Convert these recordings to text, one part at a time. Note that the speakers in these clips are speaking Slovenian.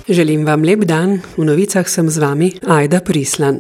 Želim vam lep dan, v novicah sem z vami Ajda Prislan.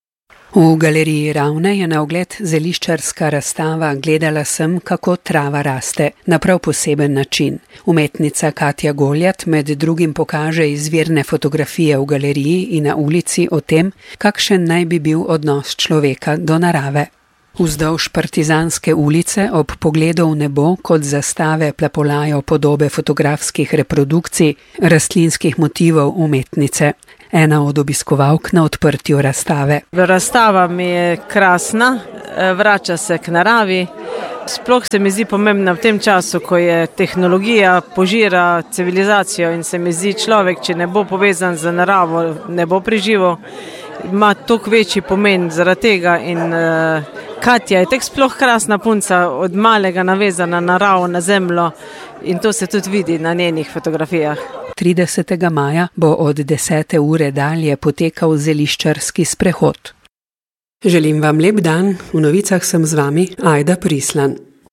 V galeriji Ravne je na ogled zeliščarska razstava Gledala sem, kako trava raste, na prav poseben način. Umetnica Katja Goljat med drugim pokaže izvirne fotografije v galeriji in na ulici o tem, kakšen naj bi bil odnos človeka do narave. Vzdolž Partizanske ulice ob pogledu v nebo kot zastave plapolajo podobe fotografskih reprodukcij rastlinskih motivov umetnice. Ena od obiskovalk na odprtju razstave. Razstava mi je krasna, vrača se k naravi. Sploh se mi zdi pomembna v tem času, ko je tehnologija požira civilizacijo in se mi zdi človek, če ne bo povezan z naravo, ne bo preživel. Ima toliko večji pomen zaradi tega in Katja je tek sploh krasna punca, od malega navezana na naravo, na zemljo in to se tudi vidi na njenih fotografijah. 30. maja bo od 10. ure dalje potekal zeliščarski sprehod. Želim vam lep dan, v novicah sem z vami Ajda Prislan.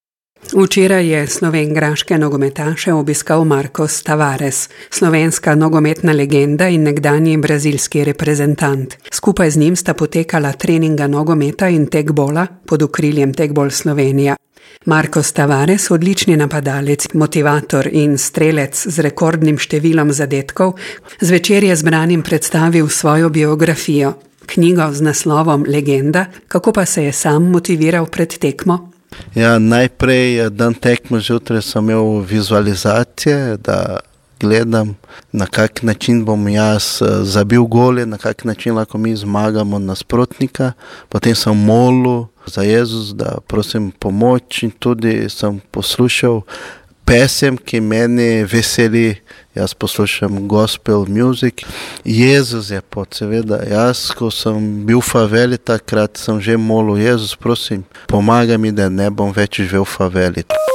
Včeraj je slovenjgraške nogometaše obiskal Marcos Tavares, slovenska nogometna legenda in nekdanji brazilski reprezentant. Skupaj z njim sta potekala treninga nogometa in tekbola pod okriljem Tekbol Slovenija. Marcos Tavares, odlični napadalec, motivator in strelec z rekordnim številom zadetkov, zvečer je zbranim predstavil svojo biografijo, knjigo z naslovom Legenda, kako pa se je sam motiviral pred tekmo. Ja, najprej dan tekme zjutraj sem imel vizualizacije, da gledam, na kak način bom jaz zabil gole, na kak način lahko mi zmagamo nasprotnika. Potem sem molil za Jezus, da prosim pomoč in tudi sem poslušal pesem, ki meni veseli. Jaz poslušam gospel music. Jezus je pot, seveda. Jaz, ko sem bil v faveli, takrat sem že molil, Jezus, prosim, pomagaj mi, da ne bom več živel v faveli.